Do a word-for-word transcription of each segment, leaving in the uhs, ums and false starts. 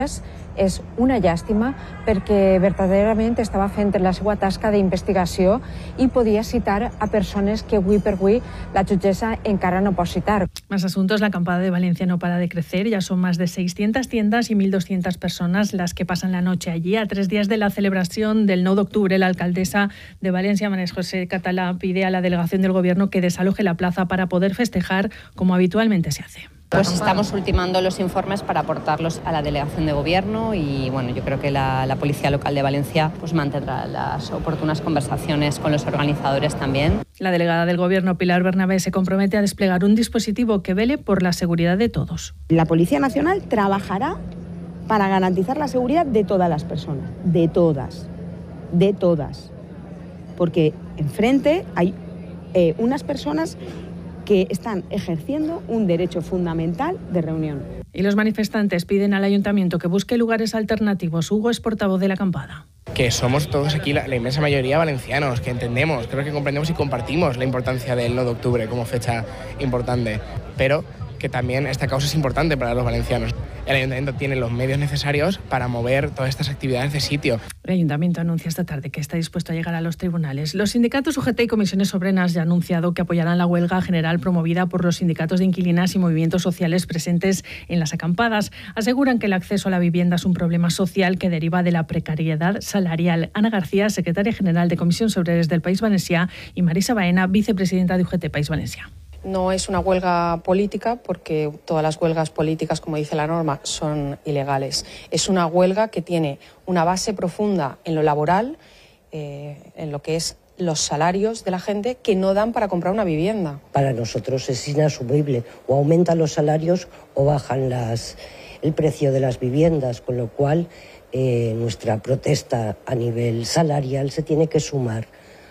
És una llàstima perquè verdaderament estava fent la seva tasca d'investigació i podia citar a persones que avui per avui la jutgessa encara no pot citar. Más asuntos. La acampada de Valencia no para de crecer. Ya son más de seiscientas tiendas y mil doscientas personas las que pasan la noche allí. A tres días de la celebración del nueve de octubre, la alcaldesa de Valencia, María José Català, pide a la delegación del Gobierno que desaloje la plaza para poder festejar como habitualmente se hace. Pues estamos ultimando los informes para aportarlos a la delegación de gobierno y bueno, yo creo que la, la Policía Local de Valencia pues mantendrá las oportunas conversaciones con los organizadores también. La delegada del Gobierno, Pilar Bernabé, se compromete a desplegar un dispositivo que vele por la seguridad de todos. La Policía Nacional trabajará para garantizar la seguridad de todas las personas, de todas, de todas, porque enfrente hay eh, unas personas que están ejerciendo un derecho fundamental de reunión. Y los manifestantes piden al ayuntamiento que busque lugares alternativos. Hugo es portavoz de la acampada. Que somos todos aquí, la, la inmensa mayoría valencianos, que entendemos, creo que comprendemos y compartimos la importancia del nueve de octubre como fecha importante, pero que también esta causa es importante para los valencianos. El ayuntamiento tiene los medios necesarios para mover todas estas actividades de sitio. El ayuntamiento anuncia esta tarde que está dispuesto a llegar a los tribunales. Los sindicatos U G T y comisiones obreras ya han anunciado que apoyarán la huelga general promovida por los sindicatos de inquilinas y movimientos sociales presentes en las acampadas. Aseguran que el acceso a la vivienda es un problema social que deriva de la precariedad salarial. Ana García, secretaria general de Comisiones Obreras del País Valencià, y Marisa Baena, vicepresidenta de U G T País Valencià. No es una huelga política porque todas las huelgas políticas, como dice la norma, son ilegales. Es una huelga que tiene una base profunda en lo laboral, eh, en lo que es los salarios de la gente que no dan para comprar una vivienda. Para nosotros es inasumible. O aumentan los salarios o bajan las, el precio de las viviendas, con lo cual eh, nuestra protesta a nivel salarial se tiene que sumar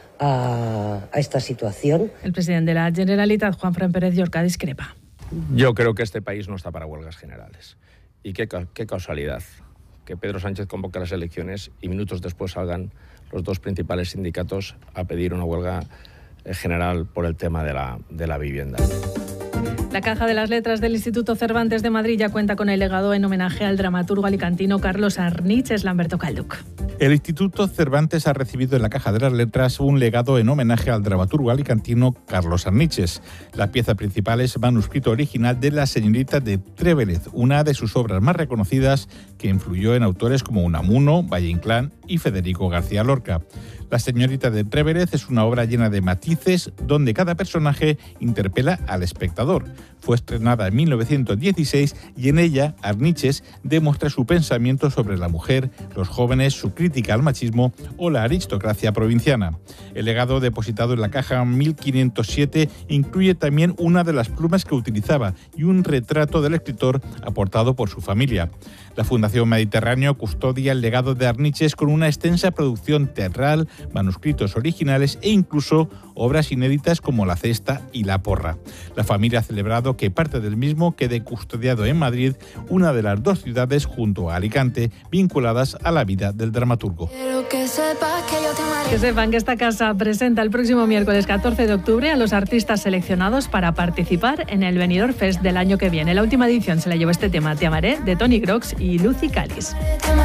A, a esta situación. El presidente de la Generalitat, Juanfran Pérez Llorca, discrepa. Yo creo que este país no está para huelgas generales. Y qué, qué causalidad que Pedro Sánchez convoque las elecciones y minutos después salgan los dos principales sindicatos a pedir una huelga general por el tema de la, de la vivienda. La Caja de las Letras del Instituto Cervantes de Madrid ya cuenta con el legado en homenaje al dramaturgo alicantino Carlos Arniches. Lamberto Calduc. El Instituto Cervantes ha recibido en la Caja de las Letras un legado en homenaje al dramaturgo alicantino Carlos Arniches. La pieza principal es manuscrito original de La señorita de Trébérez, una de sus obras más reconocidas que influyó en autores como Unamuno, Valle Inclán y Federico García Lorca. La señorita de Trébérez es una obra llena de matices donde cada personaje interpela al espectador. Fue estrenada en mil novecientos dieciséis y en ella Arniches demuestra su pensamiento sobre la mujer, los jóvenes, su crítica al machismo o la aristocracia provinciana. El legado depositado en la caja mil quinientos siete incluye también una de las plumas que utilizaba y un retrato del escritor aportado por su familia. La Fundación Mediterráneo custodia el legado de Arniches con una extensa producción teatral, manuscritos originales e incluso obras inéditas como La cesta y La porra. La familia ha celebrado que parte del mismo quede custodiado en Madrid, una de las dos ciudades junto a Alicante vinculadas a la vida del dramaturgo. Que sepan que esta casa presenta el próximo miércoles catorce de octubre a los artistas seleccionados para participar en el Benidorm Fest del año que viene. La última edición se la llevó este tema, Te amaré, de Tony Grox y Lucy Calis.